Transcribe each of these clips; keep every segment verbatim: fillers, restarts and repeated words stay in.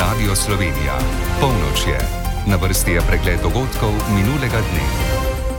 Radio Slovenija. Polnoč je. Na vrsti je pregled dogodkov minulega dne.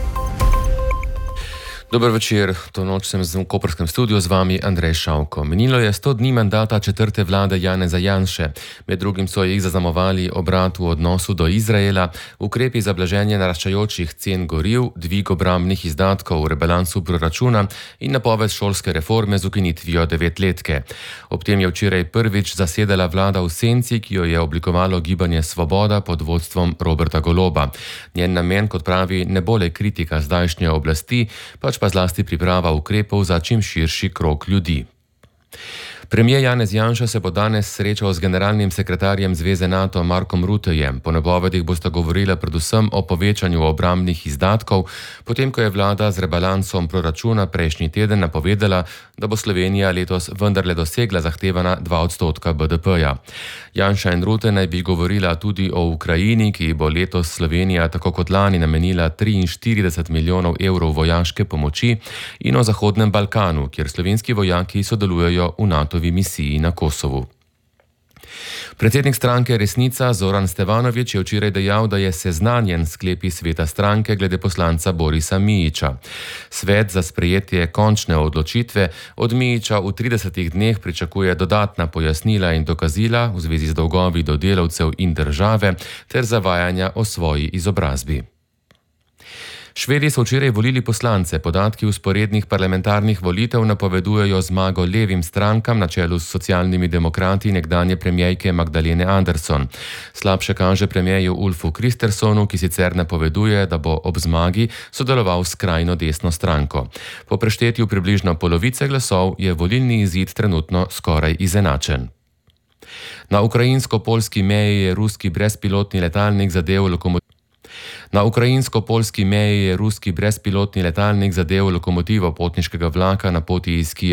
Dober večer, to noč sem v koprskem studiu z vami Andrej Šavko. Minilo je sto dni mandata četrte vlade Janeza Janše. Med drugim so jih zaznamovali obrat v odnosu do Izraela, ukrepi za blaženje naraščajočih cen goriv, dvig obrambnih izdatkov v rebalansu proračuna in napoved šolske reforme z ukinitvijo devetletke. Ob tem je včeraj prvič zasedala vlada v senci, ki jo je oblikovalo Gibanje Svoboda pod vodstvom Roberta Goloba. Njen namen, kot pravi, ne bo le kritika zdajšnje oblasti, pač pa zlasti priprava ukrepov za čim širši krog ljudi. Premier Janez Janša se bo danes srečal z generalnim sekretarjem Zveze NATO Markom Ruttejem. Po napovedih bosta govorila predvsem o povečanju obrambnih izdatkov, potem ko je vlada z rebalansom proračuna prejšnji teden napovedala, da bo Slovenija letos vendarle dosegla zahtevana dva odstotka B D P-ja. Janša in Rutte naj bi govorila tudi o Ukrajini, ki bo letos Slovenija tako kot lani namenila triinštirideset milijonov evrov vojaške pomoči, in o Zahodnem Balkanu, kjer slovenski vojaki sodelujejo v NATO misiji na Kosovu. Predsednik stranke Resnica Zoran Stevanović je včeraj dejal, da je seznanjen s sklepi sveta stranke glede poslanca Borisa Mijića. Svet za sprejetje končne odločitve od Mijića v tridesetih dneh pričakuje dodatna pojasnila in dokazila v zvezi z dolgovi do delavcev in države ter zavajanja o svoji izobrazbi. Švedi so včeraj volili poslance. Podatki vzporednih parlamentarnih volitev napovedujejo zmago levim strankam na čelu s socialnimi demokrati nekdanje premierke Magdalene Andersson. Slabše kaže premierju Ulfu Kristerssonu, ki sicer napoveduje, da bo ob zmagi sodeloval s skrajno desno stranko. Po preštetju približno polovice glasov je volilni izid trenutno skoraj izenačen. Na ukrajinsko-poljski meji je ruski brezpilotni letalnik zadel lokomotivo. Na ukrajinsko-poljski meji je ruski brezpilotni letalnik zadel lokomotivo potniškega vlaka na poti iz Kijeva